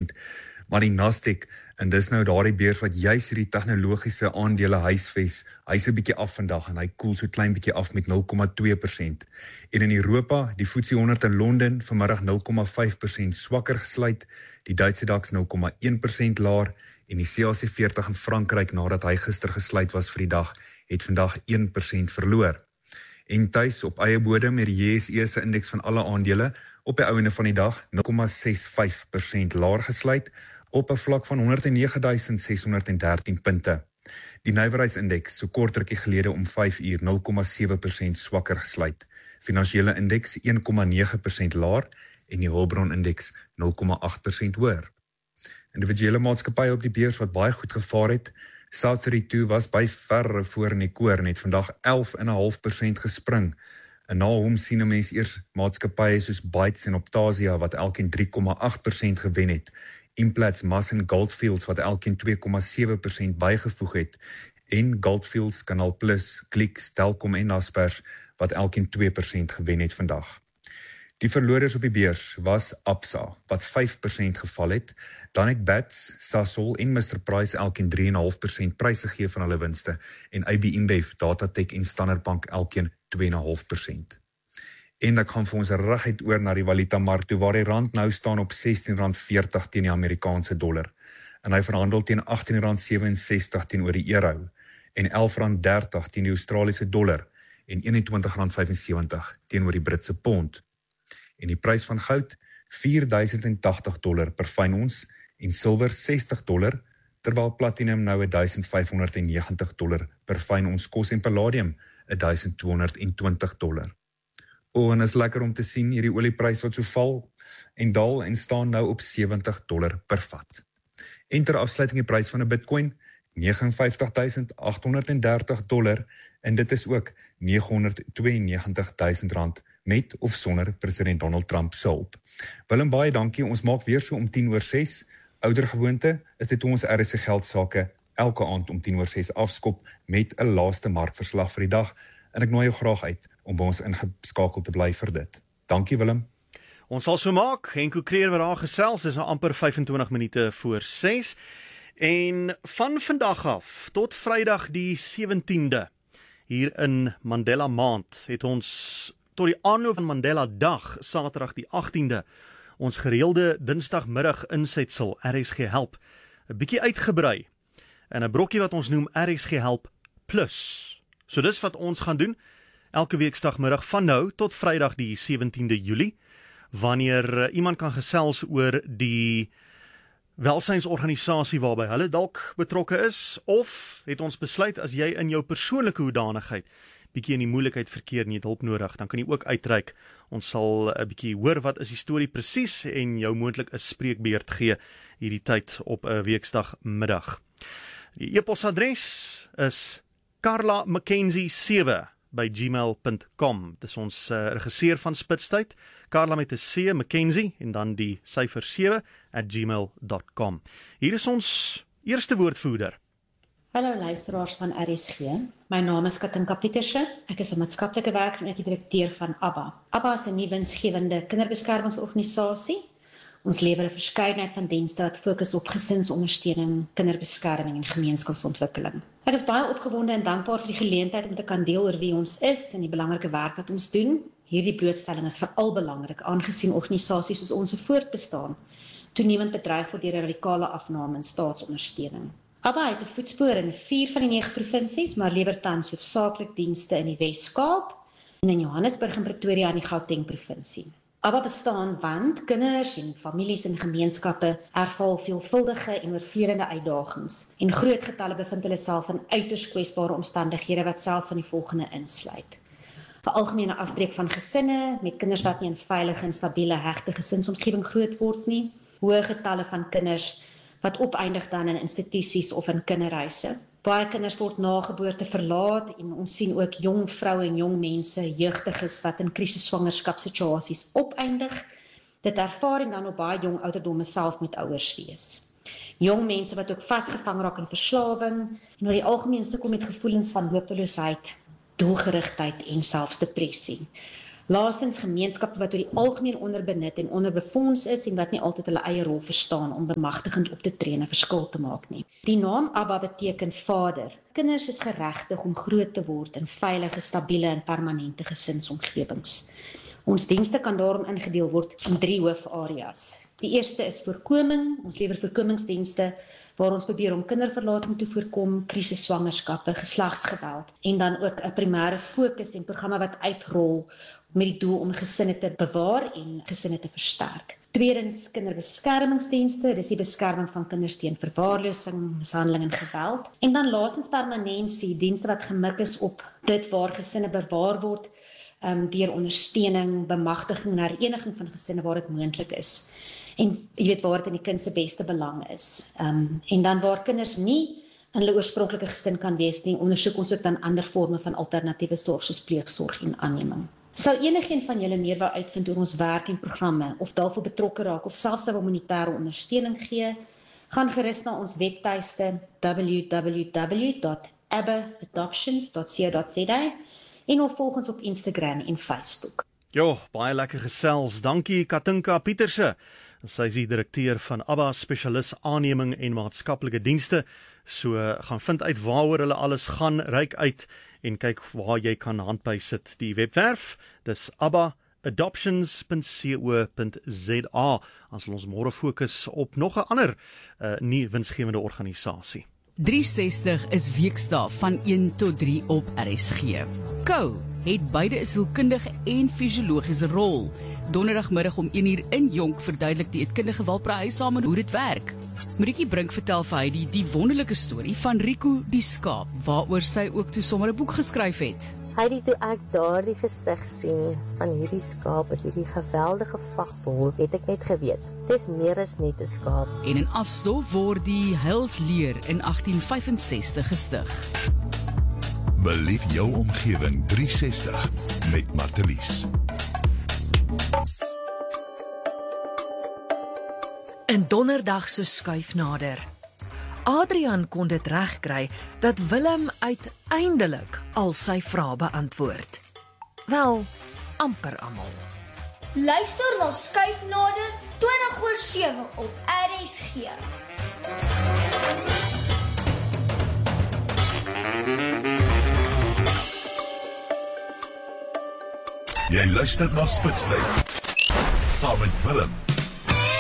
Maar die Nasdaq, en dis nou daardie beurs wat juis hierdie tegnologiese aandele huisves, hy's 'n bietjie af vandag en hy koel so klein bietjie af met 0,2%. En in Europa, die FTSE 100 in Londen vanmiddag 0,5% swakker gesluit, die Duitse DAX 0,1% laer en die CAC 40 in Frankryk nadat hy gister gesluit was vir die dag, het vandag 1% verloor. En tuis op eie bodem met die JSE se indeks van alle aandele op die ouende van die dag 0,65% laer gesluit op 'n vlak van 109.613 punte. Die nywerheidsindeks so kort rukkie gelede om 5 uur 0,7% swakker gesluit. Finansiële indeks 1,9% laer en die hulpbronindeks 0,8% hoër. Individuele maatskappye op die beurs wat baie goed gevaar het, South 32 was by verre voor in die koor en het vandag 11,5% gespring. En na hom sien 'n mens eers maatskappye soos Bytes en Optasia wat elkeen 3,8% gewen het. Implats, Mas en Goldfields wat elkeen 2,7% bygevoeg het. En Goldfields, Canal Plus, Clicks, Telkom en Naspers wat elkeen 2% gewen het vandag. Die verloders op die beurs was Absa, wat 5% geval het, dan het Bats, Sasol en Mr Price elkeen 3,5% pryse gegee van hulle winste, en AB InBev, Datatech en Standard Bank elkeen 2,5%. En ek gaan vir ons reguit oor na die valutamark toe, waar die rand nou staan op R16.40 teen die Amerikaanse dollar, en hy verhandel teen R18.67 teenoor die euro, en R11.30 teen die Australiese dollar, en R21.75 teenoor die Britse pond. En die prys van goud, $4.080 per fyn ons, en silwer $60, terwyl platinum nou $1.590 per fyn ons kos en palladium $1.220. En is lekker om te sien hierdie olieprys wat so val en daal en staan nou op $70 per vat. En ter afsluiting die prys van 'n Bitcoin, $59.830 en dit is ook R992.000 met of sonder president Donald Trump se hulp. Willem, baie dankie, ons maak weer so om 6:10. Ouder gewoonte is dit hoe ons RSG Geldsaake elke aand om 6:10 afskop met 'n laaste markverslag vir die dag en ek nooi jou graag uit om by ons ingeskakel te bly vir dit. Dankie Willem. Ons sal so maak, Henko Kreer wat daar gesels, is nou amper 25 minute voor 6. En van vandag af tot Vrydag die 17de, hier in Mandela Maand, het ons tot die aanloop van Mandela Dag, Saterdag die 18de, ons gereelde Dinsdagmiddag insetsel RSG Help 'n bietjie uitgebrei en 'n brokkie wat ons noem RSG Help Plus. So dis wat ons gaan doen elke weekdagmiddag van nou tot Vrydag die 17de Julie, wanneer iemand kan gesels oor die welsynsorganisasie waarby hulle dalk betrokke is, of het ons besluit as jy in jou persoonlike hoedanigheid bietjie in die moeilikheid verkeer en jy het hulp nodig, dan kan jy ook uitreik. Ons sal 'n bietjie hoor wat is die storie presies en jou moontlik 'n spreekbeurt gee hierdie tyd op 'n weekdagmiddag. Die e-posadres is carlamckenzie7@gmail.com. Dis ons regisseur van Spitstyd, Carla met 'n C, Mackenzie en dan die syfer 7@gmail.com. Hier is ons eerste woordvoerder. Hallo luisteraars van RSG. My naam is Katinka Pieterse. Ek is 'n maatskaplike werker en ek is direkteur van ABBA. ABBA is 'n nuwe winsgewende kinderbeskermingsorganisasie. Ons lewer 'n verskeidenheid van dienste wat fokus op gesinsondersteuning, kinderbeskerming en gemeenskapsontwikkeling. Ek is baie opgewonde en dankbaar vir die geleentheid om te kan deel oor wie ons is en die belangrike werk wat ons doen. Hierdie blootstelling is veral belangrik aangesien organisasies soos ons voortbestaan toenemend bedreig word deur 'n radikale afname in staatsondersteuning. ABBA het 'n voetspoor in 4 van die 9 provinsies, maar lewer tans hoofsaaklik dienste in die Wes-Kaap en in Johannesburg en Pretoria in die Gauteng provinsie. ABBA bestaan want kinders en families en gemeenskappe ervaar veelvuldige en oorvleurende uitdagings en groot getalle bevind hulle self in uiters kwesbare omstandighede wat selfs van die volgende insluit: 'n algemene afbreek van gesinne met kinders wat nie in veilige en stabiele hegte gesinsomgewing groot word nie, hoë getalle van kinders wat opeindig dan in institusies of in kinderhuise. Baie kinders word na geboorte verlaat en ons sien ook jong vroue en jong mense, jeugdiges wat in krisisswangerskapssituasies opeindig. Dit ervaar en dan op baie jong ouderdomme self met ouers wees. Jong mense wat ook vasgevang raak in verslawing en oor die algemeen sukkel met gevoelens van hopeloosheid, doelgerigtheid en selfs depressie. Laastens gemeenskappe wat oor die algemeen onderbenut en onderbefonds is en wat nie altyd hulle eie rol verstaan om bemagtigend op te tree en 'n verskil te maak nie. Die naam Abba beteken vader. Kinders is geregtig om groot te word in veilige, stabiele en permanente gesinsomgewings. Ons dienste kan daarom ingedeel word in 3 hoofareas. Die eerste is voorkoming. Ons lewer voorkomingsdienste waar ons probeer om kinderverlating te voorkom, krisisswangerskappe, geslagsgeweld en dan ook 'n primêre fokus en programme wat uitrol met die doel om gesinne te bewaar en gesinne te versterk. Tweedens kinderbeskermingsdienste, dis die beskerming van kinders teen verwaarlosing, mishandeling en geweld. En dan laastens permanensie, dienste wat gemik is op dit waar gesinne bewaar word, deur ondersteuning, bemagtiging en hereniging van gesinne waar dit moontlik is. En jy weet waar dit in die kind se beste belang is. En dan waar kinders nie in hulle oorspronklike gesin kan wees nie, ondersoek ons ook dan ander forme van alternatiewe sorg soos pleegsorg en aanneming. Sou enigeen van julle meer wou uitvind oor ons werk en programme of daarvoor betrokke raak of selfs wou humanitêre ondersteuning gee, gaan gerus na ons webtuiste www.abbaadoptions.co.za en of volg ons op Instagram en Facebook. Jo, baie lekker gesels. Dankie Katinka Pieterse. Sy is die direkteur van Abba Spesialis Aanneming en Maatskaplike Dienste. So gaan vind uit waaroor hulle alles gaan, reik uit en kyk waar jy kan handby sit. Die webwerf, dis abbaadoptions.co.za. As ons môre fokus op nog 'n ander nie winsgewende organisasie. 360 is weekdae van 1 tot 3 op RSG. Kou het beide 'n sielkundige en fisiologiese rol. Donderdagmiddag om 1 uur in Jonk verduidelik die eetkundige Walpra Huis saam hoe dit werk. Marietjie Brink vertel vir Heidi die wonderlike storie van Rico die skaap, waaroor sy ook toe sommer 'n boek geskryf het. Heidi, toe ek daardie gesig sien van hierdie skaap met hierdie geweldige vagbol, het ek net geweet, dis meer as net 'n skaap. En in afstof word die Heilsleer in 1865 gestig. Beleef jou omgewing 360 met Martelies. In donderdag se skuif nader. Adrian kon dit regkry dat Willem uiteindelik al sy vrae beantwoord. Wel, amper almal. Luister na Skuif Nader 20/7 op RSG. Jy luister na Spitstyd saam met Willem